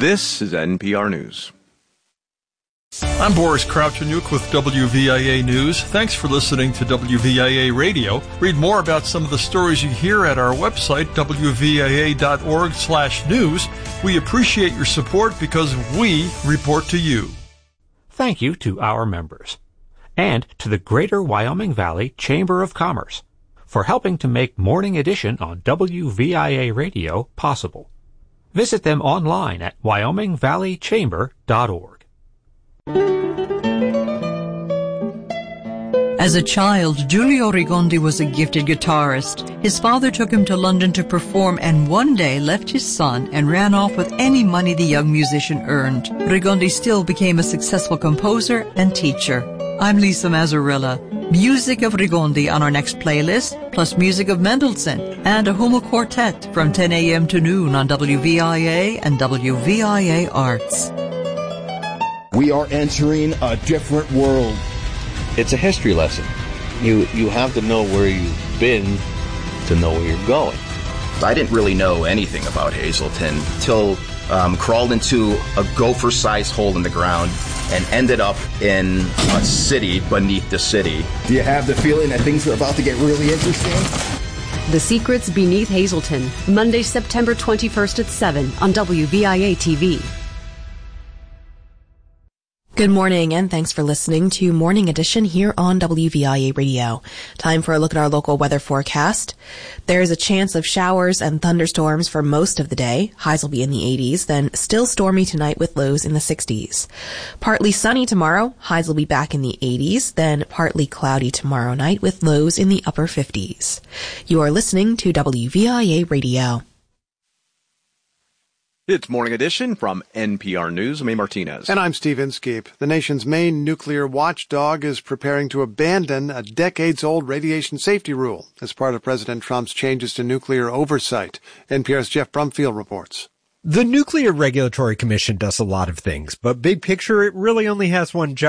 This is NPR News. I'm Boris Krautenuk with WVIA News. Thanks for listening to WVIA Radio. Read more about some of the stories you hear at our website, wvia.org/news. We appreciate your support because we report to you. Thank you to our members and to the Greater Wyoming Valley Chamber of Commerce for helping to make Morning Edition on WVIA Radio possible. Visit them online at wyomingvalleychamber.org. As a child, Giulio Rigondi was a gifted guitarist. His father took him to London to perform and one day left his son and ran off with any money the young musician earned. Rigondi still became a successful composer and teacher. I'm Lisa Mazzarella. Music of Rigondi on our next playlist, plus music of Mendelssohn and a Hummel Quartet from 10 a.m. to noon on WVIA and WVIA Arts. We are entering a different world. It's a history lesson. You have to know where you've been to know where you're going. I didn't really know anything about Hazleton till crawled into a gopher-sized hole in the ground and ended up in a city beneath the city. Do you have the feeling that things are about to get really interesting? The Secrets Beneath Hazleton, Monday, September 21st at 7 on WVIA TV. Good morning, and thanks for listening to Morning Edition here on WVIA Radio. Time for a look at our local weather forecast. There is a chance of showers and thunderstorms for most of the day. Highs will be in the 80s, then still stormy tonight with lows in the 60s. Partly sunny tomorrow. Highs will be back in the 80s, then partly cloudy tomorrow night with lows in the upper 50s. You are listening to WVIA Radio. It's Morning Edition from NPR News. I'm A. Martinez. And I'm Steve Inskeep. The nation's main nuclear watchdog is preparing to abandon a decades-old radiation safety rule as part of President Trump's changes to nuclear oversight. NPR's Jeff Brumfield reports. The Nuclear Regulatory Commission does a lot of things, but big picture, it really only has one job.